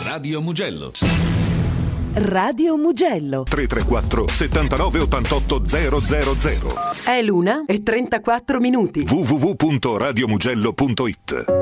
Radio Mugello. Radio Mugello 334 79 88 000. È l'1:34 minuti. www.radiomugello.it